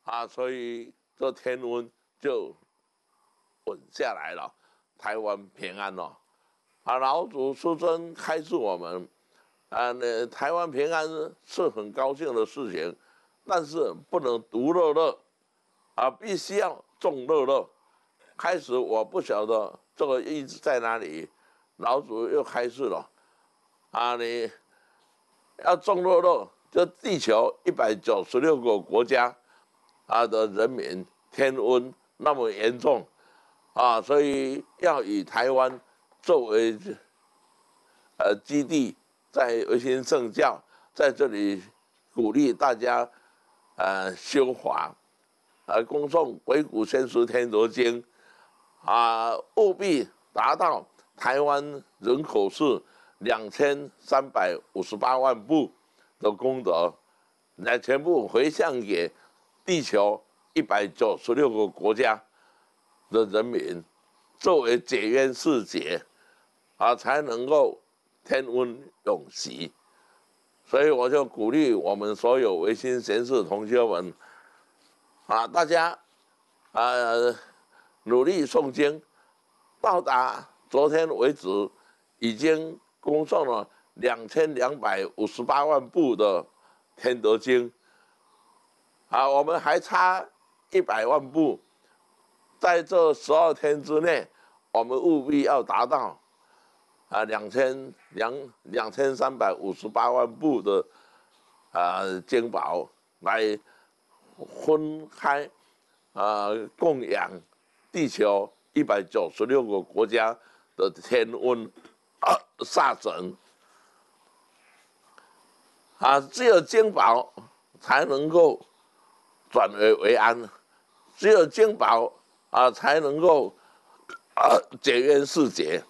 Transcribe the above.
所以这天温就稳下来了，台湾平安了。老祖出征开示我们，台湾平安是很高兴的事情，但是不能独乐乐，必须要众乐乐。开始我不晓得这个意思在哪里，老祖又开示了，你要众乐乐，就地球196个国家的人民天温那么严重所以要以台湾作为基地，在维新圣教在这里鼓励大家修法恭诵鬼谷先师天德经务必达到台湾人口是2358万部的功德，来全部回向给地球196个国家的人民，作为解冤释结才能够天温永息。所以我就鼓励我们所有维新贤士同学们大家努力诵经，到达昨天为止，已经恭诵了2258万部的天德经我们还差100万部，在这12天之内，我们务必要达到2358万部的经宝来分开供养地球196个国家的天温煞神只有经宝才能够转危为安，只有经宝才能够解冤释结